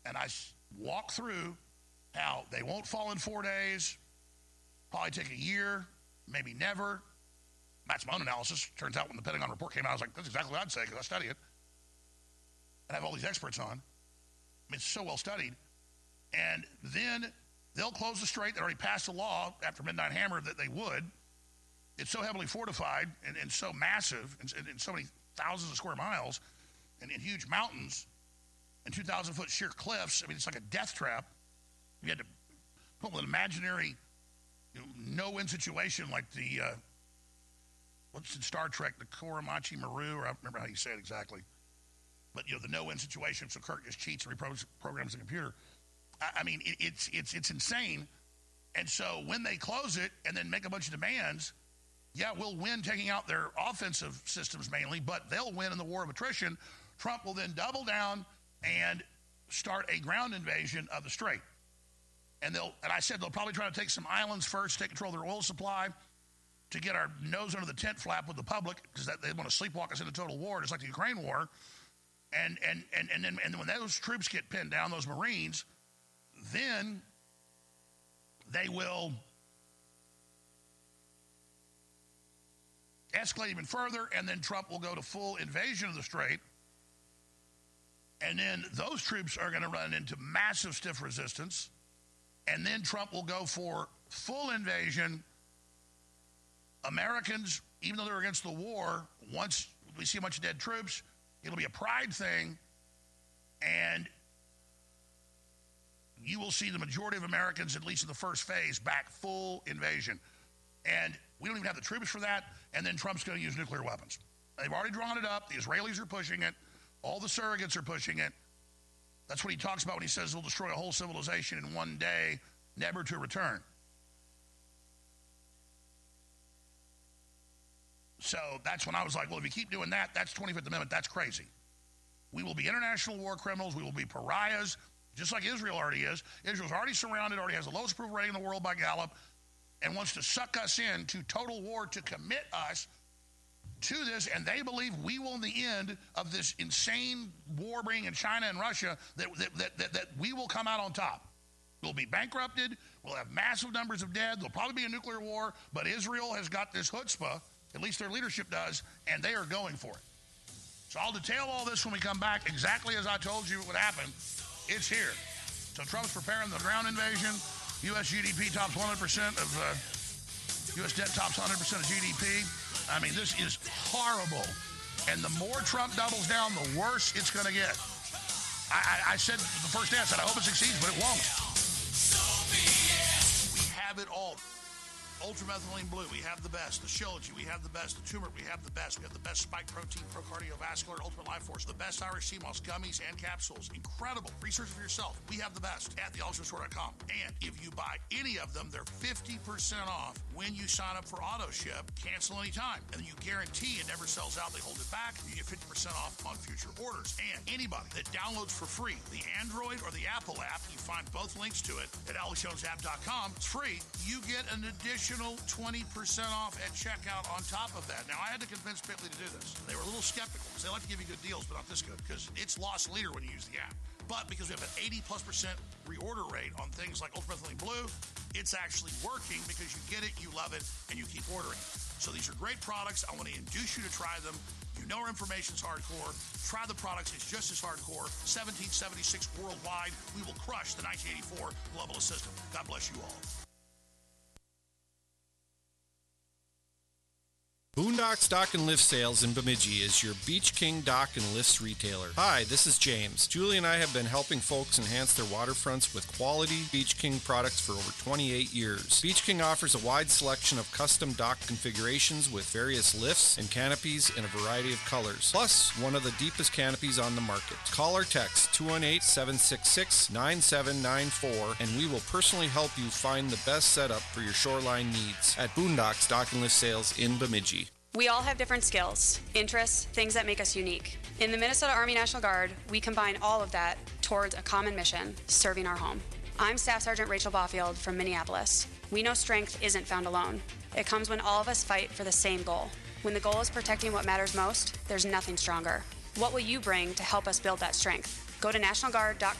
and I walk through how they won't fall in 4 days, probably take a year, maybe never. That's my own analysis. Turns out when the Pentagon report came out, I was like, that's exactly what I'd say because I study it. And I have all these experts on. I mean, it's so well studied. And then they'll close the strait. They already passed a law after Midnight Hammer that they would. It's so heavily fortified and so massive and so many thousands of square miles and in huge mountains and 2,000-foot sheer cliffs. I mean, it's like a death trap. You had to put an imaginary no-win situation like the, what's in Star Trek, the Koramachi Maru, or I don't remember how you say it exactly. But, the no-win situation, so Kirk just cheats and reprograms the computer. I mean, it's insane. And so when they close it and then make a bunch of demands, yeah, we'll win taking out their offensive systems mainly, but they'll win in the war of attrition. Trump will then double down and start a ground invasion of the strait. And I said they'll probably try to take some islands first, take control of their oil supply to get our nose under the tent flap with the public because they want to sleepwalk us into total war, just like the Ukraine war. And then when those troops get pinned down, those Marines, then they will escalate even further, and then Trump will go to full invasion of the strait. And then those troops are going to run into massive stiff resistance. And then Trump will go for full invasion. Americans, even though they're against the war, once we see a bunch of dead troops, it'll be a pride thing. And you will see the majority of Americans, at least in the first phase, back full invasion. And we don't even have the troops for that. And then Trump's going to use nuclear weapons. They've already drawn it up. The Israelis are pushing it. All the surrogates are pushing it. That's what he talks about when he says he'll destroy a whole civilization in one day, never to return. So that's when I was like, well, if you keep doing that, that's 25th Amendment. That's crazy. We will be international war criminals. We will be pariahs, just like Israel already is. Israel's already surrounded, already has the lowest approval rating in the world by Gallup, and wants to suck us into total war to commit us to this, and they believe we will, in the end of this insane war bringing in China and Russia, that we will come out on top. We'll be bankrupted. We'll have massive numbers of dead. There'll probably be a nuclear war, but Israel has got this chutzpah, at least their leadership does, and they are going for it. So I'll detail all this when we come back, exactly as I told you would happen. It's here. So Trump's preparing the ground invasion. U.S. GDP tops 100% of U.S. debt tops 100% of GDP. I mean, this is horrible. And the more Trump doubles down, the worse it's going to get. I said the first day, I said, I hope it succeeds, but it won't. We have it all. Ultramethylene Blue, we have the best. The Shilajit, we have the best. The turmeric, we have the best. We have the best spike protein, pro cardiovascular, ultimate life force, the best Irish sea moss gummies and capsules. Incredible. Research for yourself. We have the best at theultramastore.com. And if you buy any of them, they're 50% off when you sign up for auto ship. Cancel anytime. And then you guarantee it never sells out. They hold it back. You get 50% off on future orders. And anybody that downloads for free the Android or the Apple app, you find both links to it at AlexJonesApp.com. It's free. You get an additional 20% off at checkout on top of that. Now, I had to convince Bitly to do this. They were a little skeptical because they like to give you good deals, but not this good because it's lost leader when you use the app. But because we have an 80+% reorder rate on things like Ultramethylene Blue, it's actually working because you get it, you love it, and you keep ordering. So these are great products. I want to induce you to try them. You know our information's hardcore. Try the products. It's just as hardcore. 1776 worldwide. We will crush the 1984 globalist system. God bless you all. Boondocks Dock and Lift Sales in Bemidji is your Beach King Dock and Lifts retailer. Hi, this is James. Julie and I have been helping folks enhance their waterfronts with quality Beach King products for over 28 years. Beach King offers a wide selection of custom dock configurations with various lifts and canopies in a variety of colors, plus one of the deepest canopies on the market. Call or text 218-766-9794 and we will personally help you find the best setup for your shoreline needs at Boondocks Dock and Lift Sales in Bemidji. We all have different skills, interests, things that make us unique. In the Minnesota Army National Guard, we combine all of that towards a common mission, serving our home. I'm Staff Sergeant Rachel Baufield from Minneapolis. We know strength isn't found alone. It comes when all of us fight for the same goal. When the goal is protecting what matters most, there's nothing stronger. What will you bring to help us build that strength? Go to NationalGuard.com